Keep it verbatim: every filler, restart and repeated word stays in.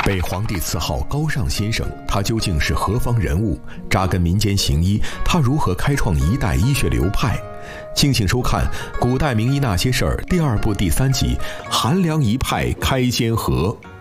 被皇帝赐号高尚先生，他究竟是何方人物？扎根民间行医，他如何开创一代医学流派？敬请收看《古代名医那些事儿》第二部第三集《韩梁一派开先河》。